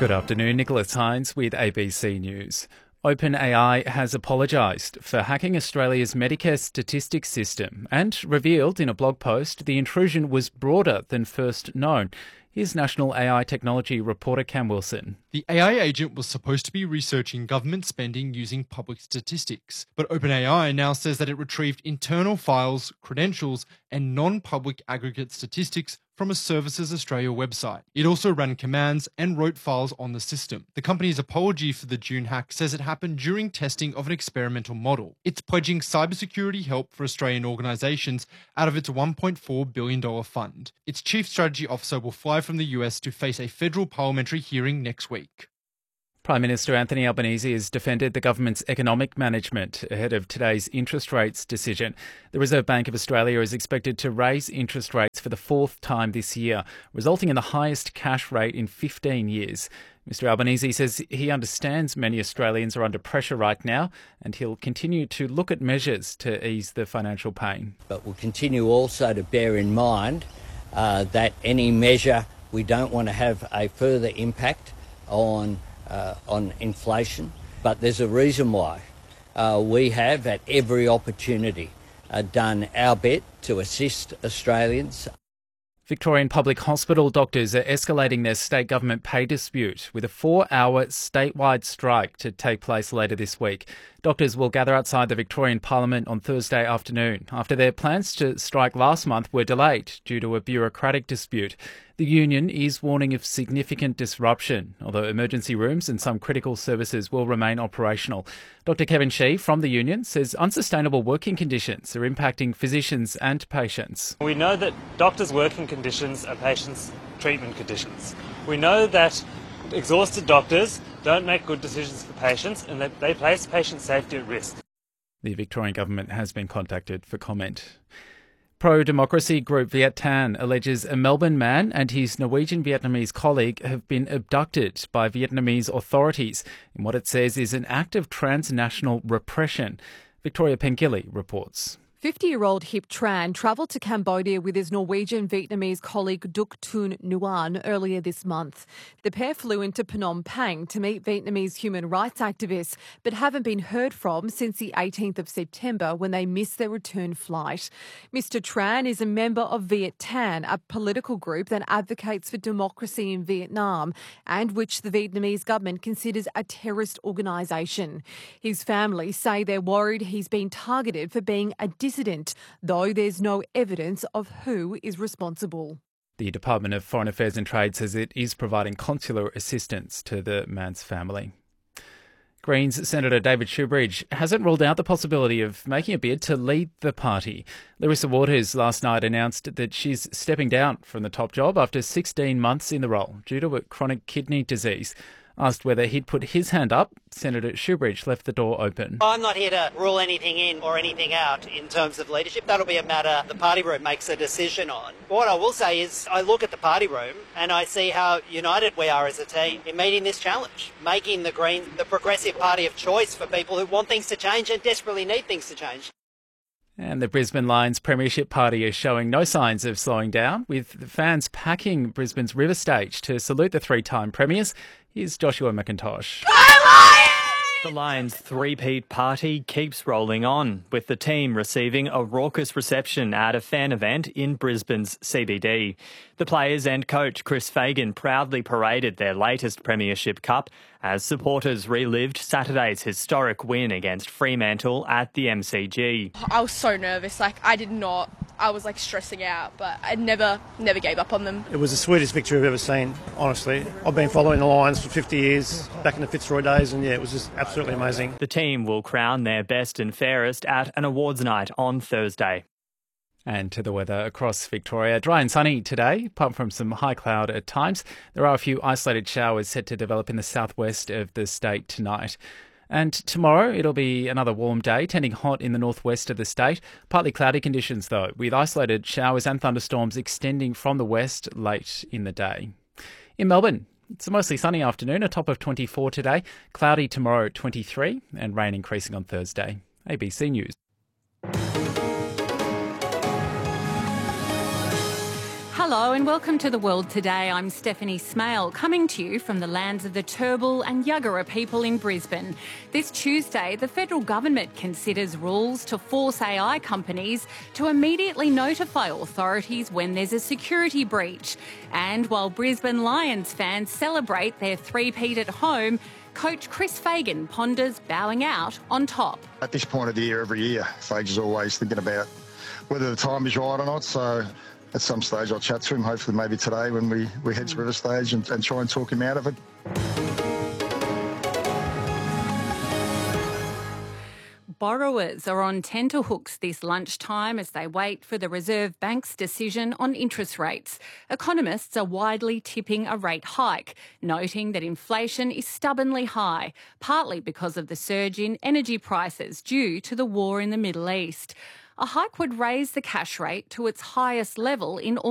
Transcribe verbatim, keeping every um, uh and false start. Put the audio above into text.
Good afternoon, Nicholas Hines with A B C News. OpenAI has apologised for hacking Australia's Medicare statistics system and revealed in a blog post the intrusion was broader than first known. Here's National A I Technology reporter Cam Wilson. The A I agent was supposed to be researching government spending using public statistics, but OpenAI now says that it retrieved internal files, credentials, and non-public aggregate statistics from a Services Australia website. It also ran commands and wrote files on the system. The company's apology for the June hack says it happened during testing of an experimental model. It's pledging cybersecurity help for Australian organisations out of its one point four billion dollars fund. Its chief strategy officer will fly from the U S to face a federal parliamentary hearing next week. Prime Minister Anthony Albanese has defended the government's economic management ahead of today's interest rates decision. The Reserve Bank of Australia is expected to raise interest rates for the fourth time this year, resulting in the highest cash rate in fifteen years. Mr Albanese says he understands many Australians are under pressure right now, and he'll continue to look at measures to ease the financial pain. But we'll continue also to bear in mind uh, that any measure, we don't want to have a further impact on Uh, on inflation, but there's a reason why. Uh, we have at every opportunity uh, done our bit to assist Australians. Victorian public hospital doctors are escalating their state government pay dispute with a four-hour statewide strike to take place later this week. Doctors will gather outside the Victorian Parliament on Thursday afternoon after their plans to strike last month were delayed due to a bureaucratic dispute. The union is warning of significant disruption, although emergency rooms and some critical services will remain operational. Doctor Kevin Shee from the union says unsustainable working conditions are impacting physicians and patients. We know that doctors' working conditions are patients' treatment conditions. We know that exhausted doctors don't make good decisions for patients and that they place patient safety at risk. The Victorian government has been contacted for comment. Pro-democracy group Viet Thanh alleges a Melbourne man and his Norwegian Vietnamese colleague have been abducted by Vietnamese authorities in what it says is an act of transnational repression. Victoria Pengilly reports. fifty-year-old Hip Tran travelled to Cambodia with his Norwegian Vietnamese colleague Duc Thun Nguyen earlier this month. The pair flew into Phnom Penh to meet Vietnamese human rights activists, but haven't been heard from since the eighteenth of September when they missed their return flight. Mister Tran is a member of Viet Thanh, a political group that advocates for democracy in Vietnam and which the Vietnamese government considers a terrorist organisation. His family say they're worried he's been targeted for being a dissident, though there's no evidence of who is responsible. The Department of Foreign Affairs and Trade says it is providing consular assistance to the man's family. Greens Senator David Shoebridge hasn't ruled out the possibility of making a bid to lead the party. Larissa Waters last night announced that she's stepping down from the top job after sixteen months in the role due to a chronic kidney disease. Asked whether he'd put his hand up, Senator Shoebridge left the door open. I'm not here to rule anything in or anything out in terms of leadership. That'll be a matter the party room makes a decision on. What I will say is I look at the party room and I see how united we are as a team in meeting this challenge, making the Greens the progressive party of choice for people who want things to change and desperately need things to change. And the Brisbane Lions Premiership Party is showing no signs of slowing down, with fans packing Brisbane's River Stage to salute the three-time premiers. Here's Joshua McIntosh. The Lions' three-peat party keeps rolling on, with the team receiving a raucous reception at a fan event in Brisbane's C B D. The players and coach Chris Fagan proudly paraded their latest Premiership Cup as supporters relived Saturday's historic win against Fremantle at the M C G. I was so nervous, like I did not, I was like stressing out, but I never, never gave up on them. It was the sweetest victory I've ever seen, honestly. I've been following the Lions for fifty years, back in the Fitzroy days, and yeah, it was just absolutely amazing. The team will crown their best and fairest at an awards night on Thursday. And to the weather across Victoria. Dry and sunny today, apart from some high cloud at times. There are a few isolated showers set to develop in the southwest of the state tonight. And tomorrow it'll be another warm day, tending hot in the northwest of the state. Partly cloudy conditions though, with isolated showers and thunderstorms extending from the west late in the day. In Melbourne, it's a mostly sunny afternoon, a top of twenty-four today. Cloudy tomorrow, twenty-three, and rain increasing on Thursday. A B C News. Hello and welcome to The World Today. I'm Stephanie Smale, coming to you from the lands of the Turrbal and Yuggera people in Brisbane. This Tuesday, the federal government considers rules to force A I companies to immediately notify authorities when there's a security breach. And while Brisbane Lions fans celebrate their three-peat at home, coach Chris Fagan ponders bowing out on top. At this point of the year, every year, Fagan is always thinking about whether the time is right or not. So at some stage I'll chat to him, hopefully maybe today when we, we head to River Stage and, and try and talk him out of it. Borrowers are on tenterhooks this lunchtime as they wait for the Reserve Bank's decision on interest rates. Economists are widely tipping a rate hike, noting that inflation is stubbornly high, partly because of the surge in energy prices due to the war in the Middle East. A hike would raise the cash rate to its highest level in